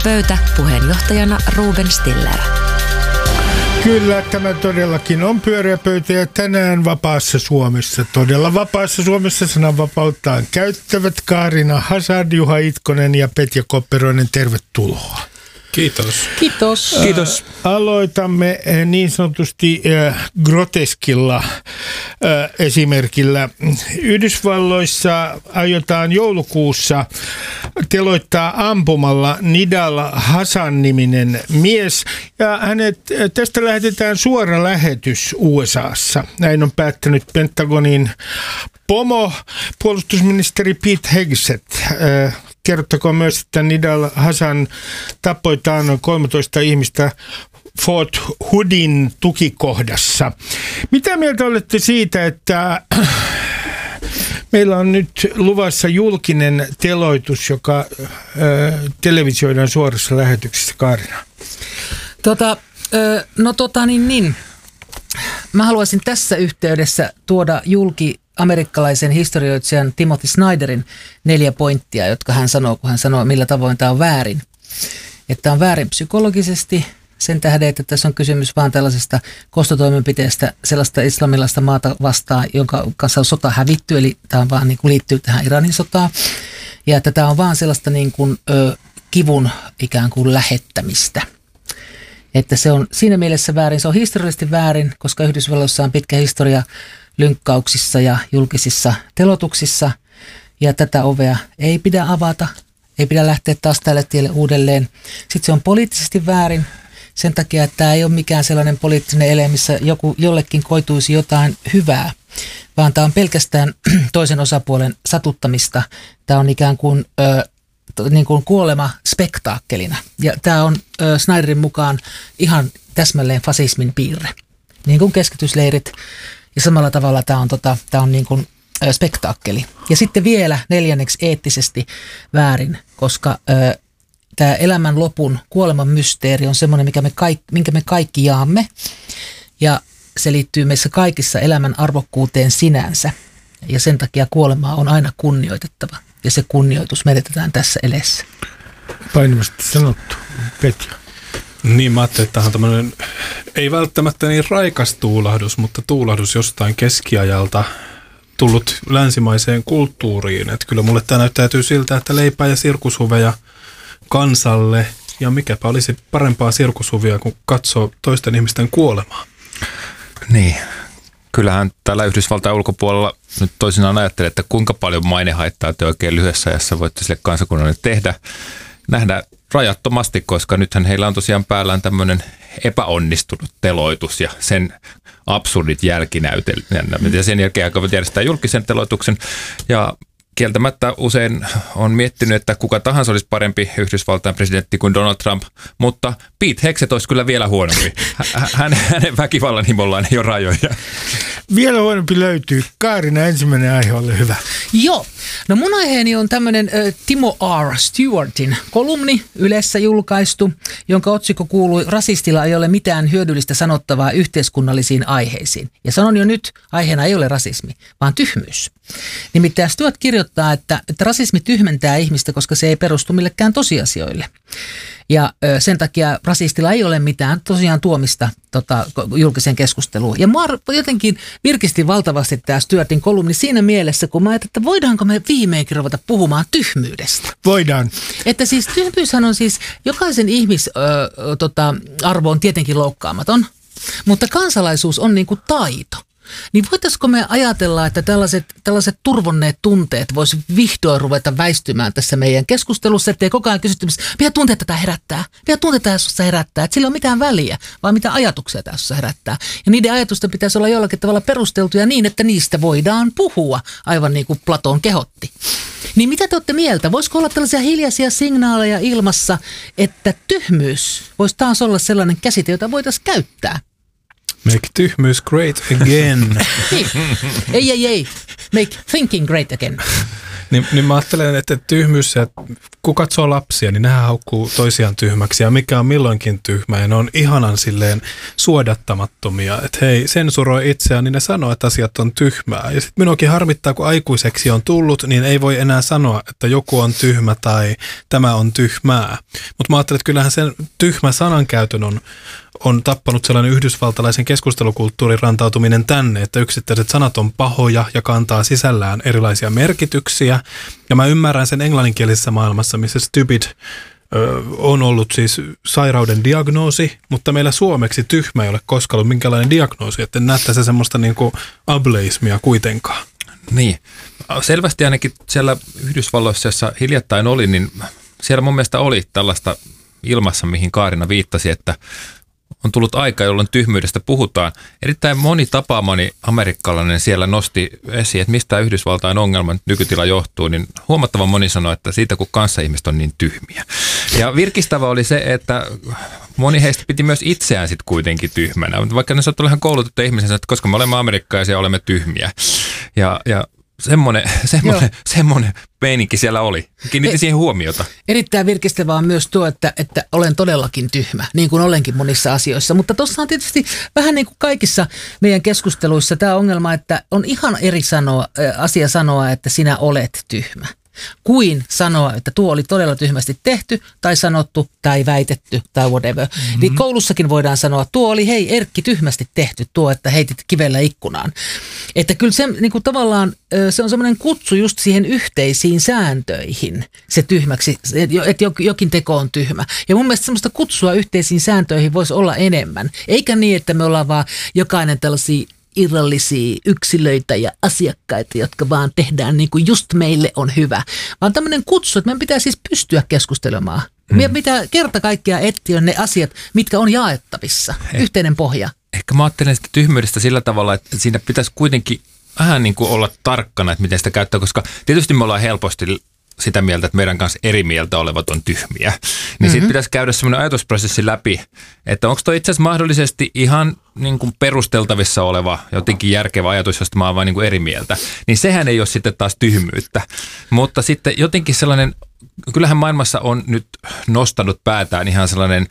Pöytä puheenjohtajana Ruben Stiller. Kyllä, tämä todellakin on pyöreä pöytä ja tänään vapaassa Suomessa. Todella vapaassa Suomessa sananvapauttaan käyttävät Kaarina Hazard, Juha Itkonen ja Petja Kopperoinen. Tervetuloa. Kiitos. Kiitos. Kiitos. Aloitamme niin sanotusti groteskilla esimerkillä. Yhdysvalloissa aiotaan joulukuussa teloittaa ampumalla Nidal Hasan-niminen mies ja tästä lähetetään suora lähetys USAssa. Näin on päättänyt Pentagonin pomo, puolustusministeri Pete Hegseth. Kertokaa myös, että Nidal Hasan tappoi noin 13 ihmistä Fort Hoodin tukikohdassa. Mitä mieltä olette siitä, että meillä on nyt luvassa julkinen teloitus, joka televisioidaan suorassa lähetyksessä, Kaarina? Mä haluaisin tässä yhteydessä tuoda julki amerikkalaisen historioitsijan Timothy Snyderin 4 pointtia, jotka hän sanoo, kun hän sanoo, millä tavoin tämä on väärin. Että on väärin psykologisesti sen tähden, että tässä on kysymys vaan tällaisesta kostotoimenpiteestä sellaista islamilaista maata vastaan, jonka kanssa on sota hävitty, eli tämä on vaan niin kuin liittyy tähän Iranin sotaan. Ja että tämä on vaan sellaista niin kuin, kivun ikään kuin lähettämistä. Että se on siinä mielessä väärin. Se on historiallisesti väärin, koska Yhdysvalloissa on pitkä historia lynkkauksissa ja julkisissa telotuksissa. Ja tätä ovea ei pidä avata, ei pidä lähteä taas tälle tielle uudelleen. Sitten se on poliittisesti väärin sen takia, että tämä ei ole mikään sellainen poliittinen ele, missä jollekin koituisi jotain hyvää, vaan tämä on pelkästään toisen osapuolen satuttamista. Tämä on ikään kuin niin kuin kuolema spektaakkelina. Ja tämä on Snyderin mukaan ihan täsmälleen fasismin piirre. Niin kuin keskitysleirit. Ja samalla tavalla tämä on niin kuin spektaakkeli. Ja sitten vielä 4. eettisesti väärin, koska tämä elämän lopun kuoleman mysteeri on semmoinen, minkä me kaikki jaamme. Ja se liittyy meissä kaikissa elämän arvokkuuteen sinänsä. Ja sen takia kuolemaa on aina kunnioitettava. Ja se kunnioitus menetetään tässä elessä. Painavasti sanottu. Petja. Niin, mä ajattelin, että tämä on tämmöinen, ei välttämättä niin raikas tuulahdus, mutta tuulahdus jostain keskiajalta tullut länsimaiseen kulttuuriin. Että kyllä mulle tämä näyttäytyy siltä, että leipää ja sirkushuveja kansalle. Ja mikäpä olisi parempaa sirkushuvia, kun katsoo toisten ihmisten kuolemaa. Niin. Kyllähän täällä Yhdysvaltain ulkopuolella nyt toisinaan ajattelee, että kuinka paljon mainehaittaa te oikein lyhyessä ajassa voitte sille kansakunnalle nähdä rajattomasti, koska nythän heillä on tosiaan päällään tämmöinen epäonnistunut teloitus ja sen absurdit jälkinäytelmät. Ja sen jälkeen aikovat järjestää julkisen teloituksen ja kieltämättä usein on miettinyt, että kuka tahansa olisi parempi Yhdysvaltain presidentti kuin Donald Trump, mutta Pete Hegseth olisi kyllä vielä huonompi. Hänen väkivallan himollaan ei ole rajoja. Vielä huonompi löytyy. Kaarina, ensimmäinen aihe, ole hyvä. Joo. No mun aiheeni on tämmöinen Timo R. Stewartin kolumni Ylessä julkaistu, jonka otsikko kuului "Rasistilla ei ole mitään hyödyllistä sanottavaa yhteiskunnallisiin aiheisiin". Ja sanon jo nyt, aiheena ei ole rasismi, vaan tyhmyys. Nimittäin Stewart kirjoittaa, että rasismi tyhmentää ihmistä, koska se ei perustu millekään tosiasioille. Ja sen takia rasistilla ei ole mitään tosiaan tuomista julkiseen keskusteluun. Ja mua jotenkin virkisti valtavasti tämä Stewartin kolumni siinä mielessä, kun mä ajattelin, että voidaanko me viimeinkin ruveta puhumaan tyhmyydestä. Voidaan. Että siis tyhmyyshän on siis, jokaisen arvo on tietenkin loukkaamaton, mutta kansalaisuus on niin kuin taito. Niin voitaisiko me ajatella, että tällaiset turvonneet tunteet voisi vihdoin ruveta väistymään tässä meidän keskustelussa, ettei koko ajan kysytty, mitä tunteita tämä herättää, mitä tunteita tässä herättää, että sillä ei ole mitään väliä, vaan mitä ajatuksia tässä herättää. Ja niiden ajatusten pitäisi olla jollakin tavalla perusteltuja niin, että niistä voidaan puhua, aivan niin kuin Platon kehotti. Niin mitä te olette mieltä? Voisiko olla tällaisia hiljaisia signaaleja ilmassa, että tyhmyys voisi taas olla sellainen käsite, jota voitaisiin käyttää? Make tyhmyys great again. Ei. Make thinking great again. Niin mä ajattelen, että tyhmyys, että kun katsoo lapsia, niin nehän haukkuu toisiaan tyhmäksi ja mikä on milloinkin tyhmä ja ne on ihanan silleen suodattamattomia, että hei, sensuroi itseään, niin ne sanoo, että asiat on tyhmää. Ja sitten minunkin harmittaa, kun aikuiseksi on tullut, niin ei voi enää sanoa, että joku on tyhmä tai tämä on tyhmää. Mutta mä ajattelen, että kyllähän sen tyhmä sanankäytön on tappanut sellainen yhdysvaltalaisen keskustelukulttuurin rantautuminen tänne, että yksittäiset sanat on pahoja ja kantaa sisällään erilaisia merkityksiä. Ja mä ymmärrän sen englanninkielisessä maailmassa, missä stupid on ollut siis sairauden diagnoosi, mutta meillä suomeksi tyhmä ei ole koskaan ollut minkälainen diagnoosi, että en näe tässä semmoista niin kuin ableismia kuitenkaan. Niin, selvästi ainakin siellä Yhdysvalloissa, jossa hiljattain oli, niin siellä mun mielestä oli tällaista ilmassa, mihin Kaarina viittasi, että on tullut aika, jolloin tyhmyydestä puhutaan. Erittäin moni tapaamani amerikkalainen siellä nosti esiin, että mistä Yhdysvaltain ongelman nykytila johtuu, niin huomattavan moni sanoi, että siitä kun kanssaihmiset on niin tyhmiä. Ja virkistävä oli se, että moni heistä piti myös itseään sitten kuitenkin tyhmänä. Vaikka ne saattaa olla ihan koulutettu ihmisiä, että koska me olemme amerikkalaisia, olemme tyhmiä. Ja semmoinen meininki siellä oli. Kiinnitin siihen huomiota. Erittäin virkistävää on myös tuo, että olen todellakin tyhmä, niin kuin olenkin monissa asioissa. Mutta tuossa on tietysti vähän niin kuin kaikissa meidän keskusteluissa tämä ongelma, että on ihan eri asia sanoa, että sinä olet tyhmä, kuin sanoa, että tuo oli todella tyhmästi tehty tai sanottu tai väitetty tai whatever. Niin koulussakin voidaan sanoa, tuo oli hei Erkki tyhmästi tehty, tuo, että heitit kivellä ikkunaan. Että kyllä se niin kuin tavallaan se on semmoinen kutsu just siihen yhteisiin sääntöihin, se tyhmäksi, että jokin teko on tyhmä. Ja mun mielestä semmoista kutsua yhteisiin sääntöihin voisi olla enemmän. Eikä niin, että me ollaan vaan jokainen tällaisia irrallisia yksilöitä ja asiakkaita, jotka vaan tehdään niin kuin just meille on hyvä. Vaan tämmöinen kutsu, että meidän pitää siis pystyä keskustelemaan. Meidän pitää kerta kaikkiaan etsiä ne asiat, mitkä on jaettavissa. Yhteinen pohja. Ehkä mä ajattelen sitä tyhmyydestä sillä tavalla, että siinä pitäisi kuitenkin vähän niin kuin olla tarkkana, että miten sitä käyttää, koska tietysti me ollaan helposti sitä mieltä, että meidän kanssa eri mieltä olevat on tyhmiä. Niin sitten pitäisi käydä semmoinen ajatusprosessi läpi, että onko toi itse asiassa mahdollisesti ihan niin kuin perusteltavissa oleva jotenkin järkevä ajatus, josta mä oon vain niin kuin eri mieltä. Niin sehän ei ole sitten taas tyhmyyttä. Mutta sitten jotenkin sellainen, kyllähän maailmassa on nyt nostanut päätään ihan sellainen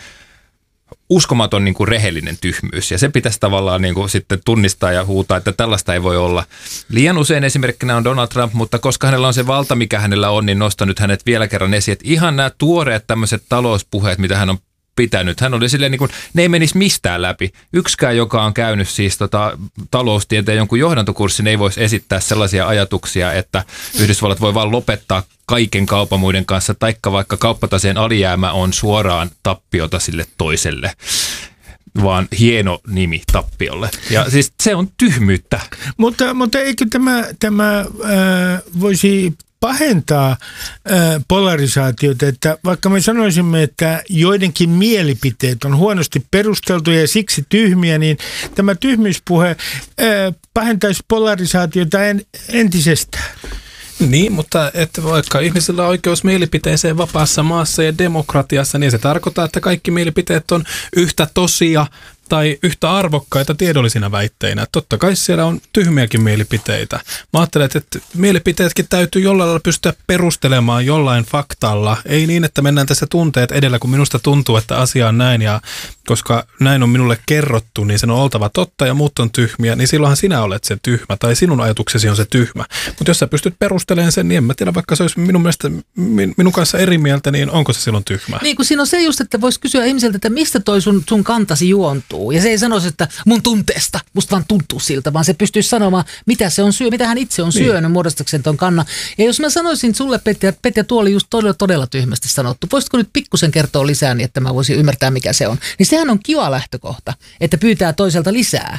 uskomaton niin kuin rehellinen tyhmyys, ja se pitäisi tavallaan niin kuin sitten tunnistaa ja huutaa, että tällaista ei voi olla. Liian usein esimerkkinä on Donald Trump, mutta koska hänellä on se valta, mikä hänellä on, niin nostan nyt hänet vielä kerran esiin, että ihan nämä tuoreet tämmöiset talouspuheet, mitä hän on pitänyt. Hän oli silleen niin kuin, ne ei menisi mistään läpi. Yksikään, joka on käynyt siis taloustieteen jonkun johdantokurssin, ei voisi esittää sellaisia ajatuksia, että Yhdysvallat voi vaan lopettaa kaiken kaupan muiden kanssa, taikka vaikka kauppataseen alijäämä on suoraan tappiota sille toiselle, vaan hieno nimi tappiolle. Ja siis se on tyhmyyttä. Mutta eikö tämä voisi pahentaa polarisaatiota, että vaikka me sanoisimme, että joidenkin mielipiteet on huonosti perusteltuja ja siksi tyhmiä, niin tämä tyhmyyspuhe pahentaisi polarisaatiota entisestään. Niin, mutta että vaikka ihmisillä on oikeus mielipiteeseen vapaassa maassa ja demokratiassa, niin se tarkoittaa, että kaikki mielipiteet on yhtä tosia tai yhtä arvokkaita tiedollisina väitteinä. Totta kai siellä on tyhmiäkin mielipiteitä. Mä ajattelen, että mielipiteetkin täytyy jollain lailla pystyä perustelemaan jollain faktalla. Ei niin, että mennään tässä tunteet edellä, kun minusta tuntuu, että asia on näin. Ja koska näin on minulle kerrottu, niin sen on oltava totta ja muut on tyhmiä, niin silloinhan sinä olet se tyhmä tai sinun ajatuksesi on se tyhmä. Mutta jos sä pystyt perustelemaan sen, niin en mä tiedä, vaikka se olisi minun mielestä minun kanssa eri mieltä, niin onko se silloin tyhmä? Niin, kun siinä on se just, että voisi kysyä ihmiseltä, että mistä toi sun kantasi juontuu. Ja se ei sanoisi, että mun tunteesta, musta vaan tuntuu siltä, vaan se pystyisi sanomaan, mitä se on mitä hän itse on syönyt muodostakseen ton kannan. Ja jos mä sanoisin sulle, Petja, tuo oli just todella tyhmästi sanottu. Voisitko nyt pikkusen kertoa lisää, niin että mä voisin ymmärtää, mikä se on. Niin sehän on kiva lähtökohta, että pyytää toiselta lisää.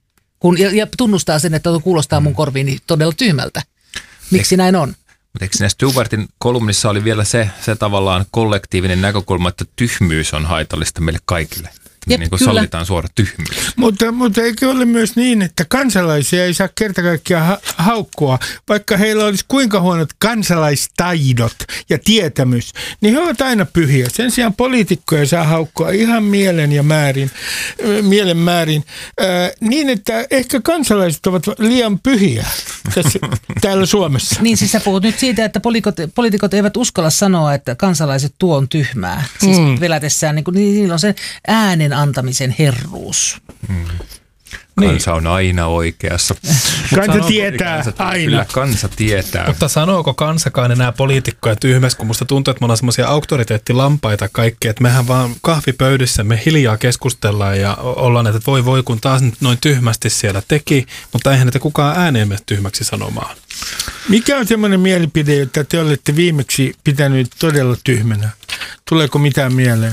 Ja tunnustaa sen, että kuulostaa mun korviin todella tyhmältä. Miksi näin on? Mutta eikö siinä Stewartin kolumnissa oli vielä se tavallaan kollektiivinen näkökulma, että tyhmyys on haitallista meille kaikille? niin kuin sallitaan suora tyhmyys. Mutta eikö ole myös niin, että kansalaisia ei saa kerta kaikkiaan haukkua, vaikka heillä olisi kuinka huonot kansalaistaidot ja tietämys, niin he ovat aina pyhiä. Sen sijaan poliitikkoja saa haukkua ihan mielen määrin, niin että ehkä kansalaiset ovat liian pyhiä täällä Suomessa. Niin siis sä puhut nyt siitä, että poliitikot eivät uskalla sanoa, että kansalaiset tuo on tyhmää. Siis velätessään, niin niillä on se äänen antamisen herruus. Kansa on aina oikeassa. Kansa tietää aina. Kyllä kansa tietää. Mutta sanooko kansakaan enää poliitikkoja tyhmässä, kun musta tuntuu, että me ollaan semmoisia auktoriteettilampaita kaikki, että mehän vaan kahvipöydissä me hiljaa keskustellaan ja ollaan, että voi kun taas noin tyhmästi siellä teki, mutta eihän niitä kukaan ääneen mene tyhmäksi sanomaan. Mikä on semmoinen mielipide, jota te olette viimeksi pitänyt todella tyhmänä? Tuleeko mitään mieleen?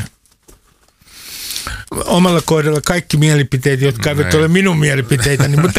Omalla kohdalla kaikki mielipiteet, jotka eivät ole minun mielipiteitäni, mutta...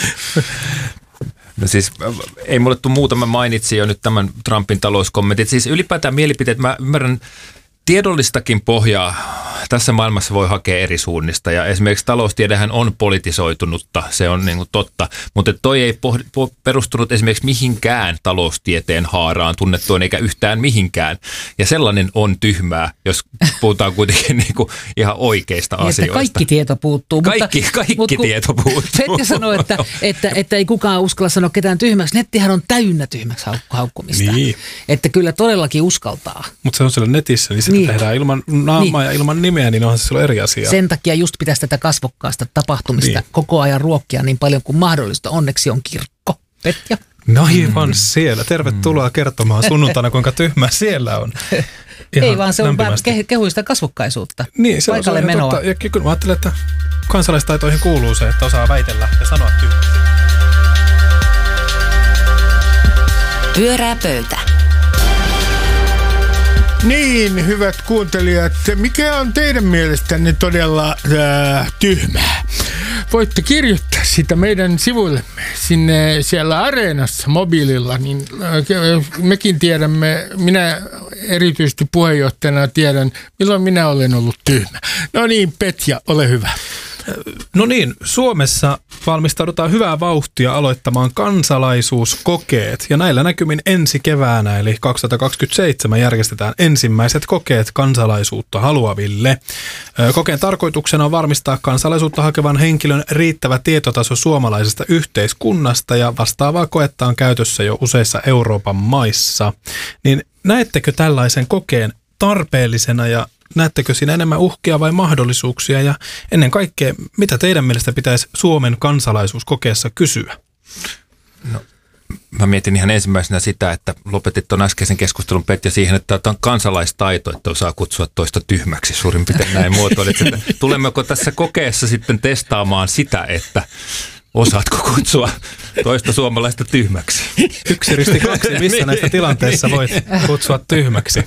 No siis ei mulle tule muutama, mainitsi jo nyt tämän Trumpin talouskommentit. Siis ylipäätään mielipiteet, mä ymmärrän tiedollista,kin pohjaa tässä maailmassa voi hakea eri suunnista ja esimerkiksi taloustiedehän on politisoitunutta, se on niin kuin totta, mutta toi ei perustunut esimerkiksi mihinkään taloustieteen haaraan tunnettuun eikä yhtään mihinkään ja sellainen on tyhmää, jos puhutaan kuitenkin niin kuin ihan oikeista asioista. Että kaikki tieto puuttuu. Kaikki tieto puuttuu. Petja sanoi, että ei kukaan uskalla sanoa ketään tyhmäksi. Nettihän on täynnä tyhmäksi haukkumista. Niin. Että kyllä todellakin uskaltaa. Mutta se on siellä netissä, niin sitä tehdään ilman naamaa ja ilman nimeä, niin onhan se silloin eri asia. Sen takia just pitäisi tätä kasvokkaasta tapahtumista koko ajan ruokkia niin paljon kuin mahdollista. Onneksi on kirkko. Petja? No aivan siellä. Tervetuloa kertomaan sunnuntaina, kuinka tyhmää siellä on. Ei vaan se on kehuista kasvokkaisuutta. Niin, se paikalle on menoa. Totta. Ja kyllä mä ajattelen, että kansalaistaitoihin kuuluu se, että osaa väitellä ja sanoa tyhmästi. Pyörää pöytä. Niin, hyvät kuuntelijat, mikä on teidän mielestänne todella tyhmää? Voitte kirjoittaa sitä meidän sivuillemme sinne siellä Areenassa mobiililla, niin mekin tiedämme, minä erityisesti puheenjohtajana tiedän, milloin minä olen ollut tyhmä. No niin, Petja, ole hyvä. No niin, Suomessa valmistaudutaan hyvää vauhtia aloittamaan kansalaisuuskokeet ja näillä näkymin ensi keväänä eli 2027 järjestetään ensimmäiset kokeet kansalaisuutta haluaville. Kokeen tarkoituksena on varmistaa kansalaisuutta hakevan henkilön riittävä tietotaso suomalaisesta yhteiskunnasta ja vastaavaa koetta on käytössä jo useissa Euroopan maissa. Niin näettekö tällaisen kokeen tarpeellisena ja näettekö siinä enemmän uhkia vai mahdollisuuksia ja ennen kaikkea, mitä teidän mielestä pitäisi Suomen kansalaisuuskokeessa kysyä? No, mä mietin ihan ensimmäisenä sitä, että lopetit tuon äskeisen keskustelun, Petja, siihen, että tämä on kansalaistaito, että osaa kutsua toista tyhmäksi, suurin piirtein näin muotoilet. Tulemmeko tässä kokeessa sitten testaamaan sitä, että osaatko kutsua toista suomalaista tyhmäksi? 1-2, missä näistä tilanteissa voit kutsua tyhmäksi?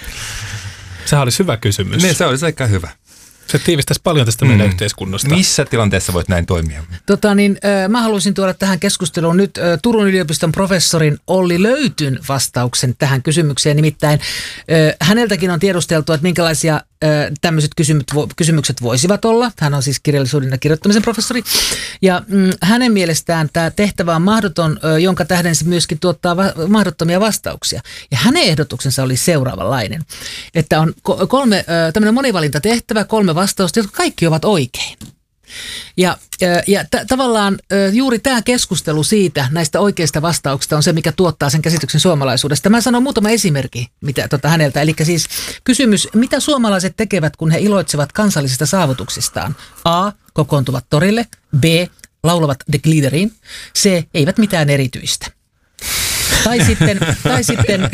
Sehän olisi hyvä kysymys. Niin, se olisi aika hyvä. Se tiivistäisi paljon tästä meidän yhteiskunnasta. Missä tilanteessa voit näin toimia? Mä haluaisin tuoda tähän keskusteluun nyt Turun yliopiston professorin Olli Löytyn vastauksen tähän kysymykseen. Nimittäin häneltäkin on tiedusteltu, että minkälaisia tämmöiset kysymykset voisivat olla. Hän on siis kirjallisuuden ja kirjoittamisen professori. Ja hänen mielestään tämä tehtävä on mahdoton, jonka tähden se myöskin tuottaa mahdottomia vastauksia. Ja hänen ehdotuksensa oli seuraavanlainen, että on tämmöinen monivalintatehtävä, 3 vastausta, jotka kaikki ovat oikein. Ja tavallaan juuri tämä keskustelu siitä näistä oikeista vastauksista on se, mikä tuottaa sen käsityksen suomalaisuudesta. Mä sanon muutama esimerkki häneltä. Eli siis kysymys, mitä suomalaiset tekevät, kun he iloitsevat kansallisista saavutuksistaan? A. Kokoontuvat torille. B. Laulavat De Gliederiin. C. Eivät mitään erityistä. Tai sitten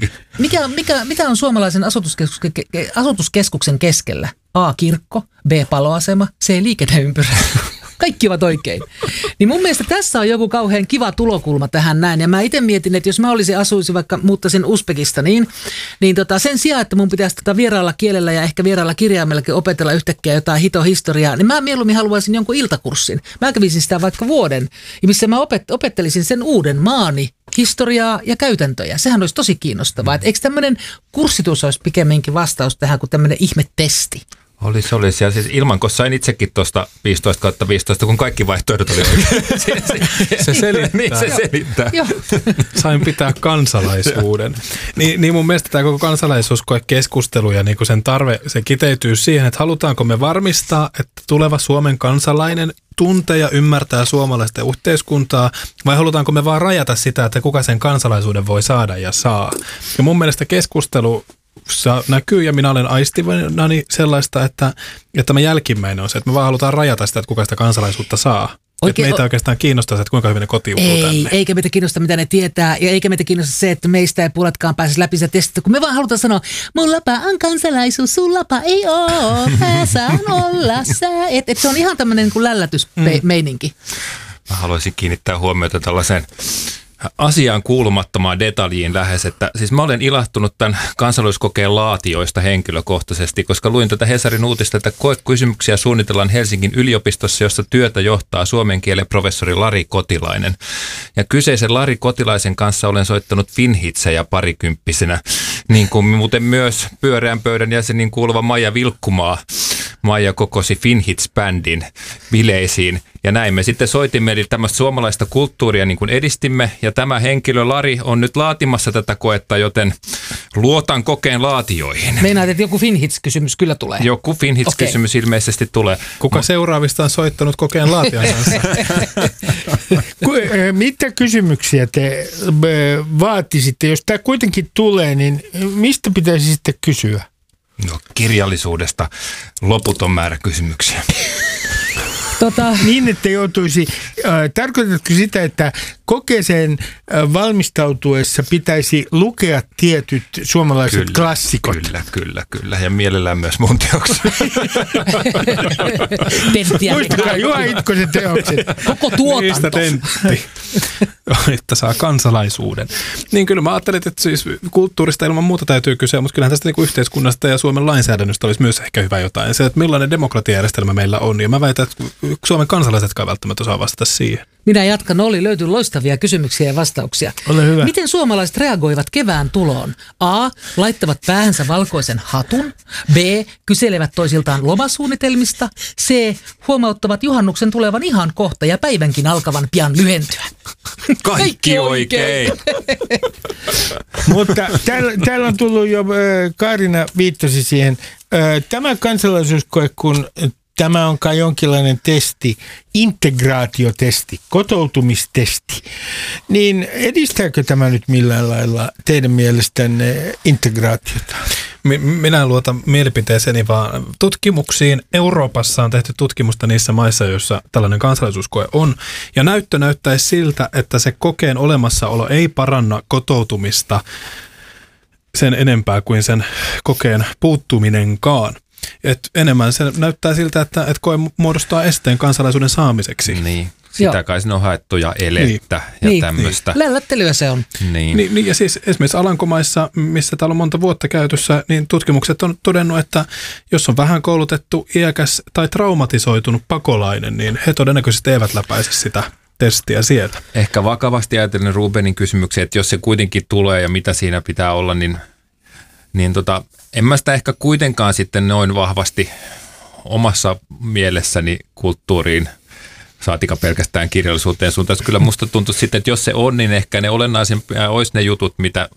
mikä on suomalaisen asutuskeskuksen keskellä? A. Kirkko, B. Paloasema, C. Liikenneympyrä. Kaikki ovat oikein. Niin mun mielestä tässä on joku kauhean kiva tulokulma tähän näin. Ja mä itse mietin, että jos mä asuisin vaikka muuttaisin Uzbekistaniin, niin sen sijaan, että mun pitäisi vieraalla kielellä ja ehkä vieraalla kirjaimellakin opetella yhtäkkiä jotain hitohistoriaa, niin mä mieluummin haluaisin jonkun iltakurssin. Mä kävisin sitä vaikka vuoden, missä mä opettelisin sen uuden maani historiaa ja käytäntöjä. Sehän olisi tosi kiinnostavaa. Eikö tämmöinen kurssitus olisi pikemminkin vastaus tähän kuin tämmöinen ihmetesti? Olisi. Ja siis Ilmankos sain itsekin tuosta 15/15, kun kaikki vaihtoehdot oli oikein. Se selittää. Niin, se selittää. Sain pitää kansalaisuuden. Niin mun mielestä tämä koko kansalaisuuskeskustelu ja niinku sen tarve, se kiteytyy siihen, että halutaanko me varmistaa, että tuleva Suomen kansalainen tuntee ja ymmärtää suomalaista yhteiskuntaa, vai halutaanko me vaan rajata sitä, että kuka sen kansalaisuuden voi saada ja saa. Ja mun mielestä keskustelu näkyy, ja minä olen aistivinani sellaista, että tämä jälkimmäinen on se, että me vaan halutaan rajata sitä, että kuka sitä kansalaisuutta saa. Että meitä oikeastaan kiinnostaa se, että kuinka hyvin ne kotiutuu tänne. Eikä meitä kiinnosta, mitä ne tietää, ja eikä meitä kiinnosta se, että meistä ei puoletkaan pääsisi läpi sitä testistä, kun me vaan halutaan sanoa, mullapa on kansalaisuus, sullapa ei oo, mä saan olla sä. Se on ihan tämmöinen niin kuin lällätysmeininki. Mä haluaisin kiinnittää huomiota tällaiseen asiaan kuulumattomaan detaljiin lähes, että siis mä olen ilahtunut tämän kansalaisuuskokeen laatioista henkilökohtaisesti, koska luin tätä Hesarin uutista, että koekysymyksiä suunnitellaan Helsingin yliopistossa, jossa työtä johtaa suomen kielen professori Lari Kotilainen. Ja kyseisen Lari Kotilaisen kanssa olen soittanut finhitsejä parikymppisenä, niin kuin muuten myös pyöreän pöydän jäseniin kuuluva Maija Vilkkumaa. Maija kokosi Finhits-bändin bileisiin ja näin me sitten soitimme, eli tämmöistä suomalaista kulttuuria niin kuin edistimme ja tämä henkilö Lari on nyt laatimassa tätä koetta, joten luotan kokeen laatioihin. Meinaat, että joku Finhits-kysymys kyllä tulee? Joku Finhits-kysymys ilmeisesti tulee. Kuka seuraavista on soittanut kokeen laation kanssa? Mitä kysymyksiä te vaatisitte? Jos tämä kuitenkin tulee, niin mistä pitäisi sitten kysyä? No, kirjallisuudesta loputon määrä kysymyksiä. Niin, että joutuisi, tarkoitatko sitä, että kokeeseen valmistautuessa pitäisi lukea tietyt suomalaiset klassikot? Kyllä. Ja mielellään myös mun teokset. Muistakaa Juha Itkosen teokset. Koko tuotanto. Niistä tentti, että saa kansalaisuuden. Niin kyllä mä ajattelin, että siis kulttuurista ilman muuta täytyy kysyä, mutta kyllähän tästä niin kuin yhteiskunnasta ja Suomen lainsäädännöstä olisi myös ehkä hyvä jotain. Se, että millainen demokratiajärjestelmä meillä on. Ja mä väitän, että Suomen kansalaisetkaan välttämättä osaa vastata siihen. Minä jatkan. Löytyy loistavia kysymyksiä ja vastauksia. Ole hyvä. Miten suomalaiset reagoivat kevään tuloon? A. Laittavat päähänsä valkoisen hatun. B. Kyselevät toisiltaan lomasuunnitelmista. C. Huomauttavat juhannuksen tulevan ihan kohta ja päivänkin alkavan pian lyhentyä. Kaikki oikein. Mutta täällä on tullut jo, Kaarina viittasi siihen, tämä kansalaisuuskoe, kun tämä on kai jonkinlainen testi, integraatiotesti, kotoutumistesti, niin edistääkö tämä nyt millään lailla teidän mielestänne integraatiota? Minä luotan mielipiteeseeni vaan tutkimuksiin. Euroopassa on tehty tutkimusta niissä maissa, joissa tällainen kansalaisuuskoe on. Ja näyttö näyttäisi siltä, että se kokeen olemassaolo ei paranna kotoutumista sen enempää kuin sen kokeen puuttuminenkaan. Et enemmän se näyttää siltä, että koe muodostaa esteen kansalaisuuden saamiseksi. Niin, sitä kai siinä on haettu ja elettä ja tämmöistä. Lällättelyä se on. Niin, ja siis esimerkiksi Alankomaissa, missä täällä on monta vuotta käytössä, niin tutkimukset on todennut, että jos on vähän koulutettu, iäkäs tai traumatisoitunut pakolainen, niin he todennäköisesti eivät läpäise sitä testiä sieltä. Ehkä vakavasti ajatellen Rubenin kysymyksiä, että jos se kuitenkin tulee ja mitä siinä pitää olla, niin en mä sitä ehkä kuitenkaan sitten noin vahvasti omassa mielessäni kulttuuriin, saatika pelkästään kirjallisuuteen suuntaan. Kyllä musta tuntuu sitten, että jos se on, niin ehkä ne olennaisempia olisi ne jutut, mitä